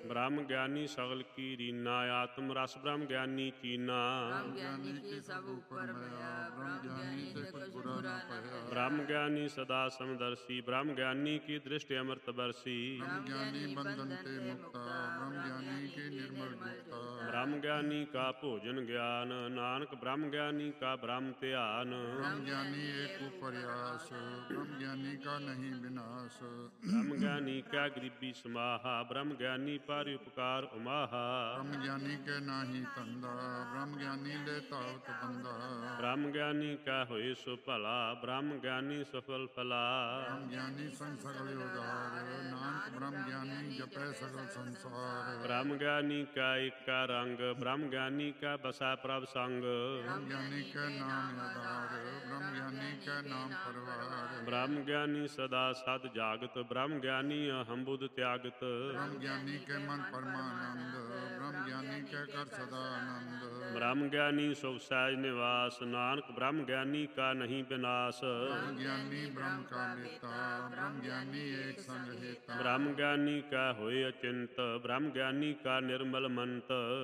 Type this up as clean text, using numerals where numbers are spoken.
ब्रह्म ज्ञानी सगल की रीना आत्म रस ब्रह्म ज्ञानी चीना ब्रह्म ज्ञानी की सब ऊपर भया ब्रह्म ज्ञानी से कुछ बुरा न पाया ब्रह्म ज्ञानी सदा समदर्शी ब्रह्म ज्ञानी की दृष्टि अमृत बरसी ब्रह्म ज्ञानी बंधन ते मुक्ता ब्रह्म ज्ञानी की निर्मल जुक्ता ब्रह्म ज्ञानी का भोजन ज्ञान नानक ब्रह्म ज्ञानी का ब्रह्म ध्यान ब्रह्म ज्ञानी एक प्रयास ब्रह्म ज्ञानी का नहीं विनाश ब्रह्म ज्ञानी क्या गरीबी समाहा ब्रह्म ज्ञानी पर उपकार उमाहा ब्रह्म ज्ञानी के नाही तंदा ब्रह्म ज्ञानी ले तावत बंदा ब्रह्म ज्ञानी क्या होए सो भला ब्रह्म ज्ञानी सफल फला ब्रह्म ज्ञानी संग सगल उदार नानक ब्रह्म ज्ञानी जपै सगल संसार ब्रह्म ज्ञानी का एक का रंग ब्रह्म ज्ञानी का बसा प्रभ संग ब्रह्म ज्ञानी के नाम आधार ब्रह्म ज्ञानी के नाम परवार ब्रह्म ज्ञानी सदा सद जागत ब्रह्म ज्ञानी अहम बुध त्यागत ब्रह्म ज्ञानी के मन परमानंद ब्रह्म ज्ञानी के कर सदा आनंद ब्रह्म ज्ञानी सुख सहज निवास नानक ब्रह्म ज्ञानी का नहीं विनाश ब्रह्म ज्ञानी ब्रह्म का नेता ब्रह्म ज्ञानी एक संग हेता ब्रह्म ज्ञानी का होए अचिंत ब्रह्म ज्ञानी का निर्मल मंत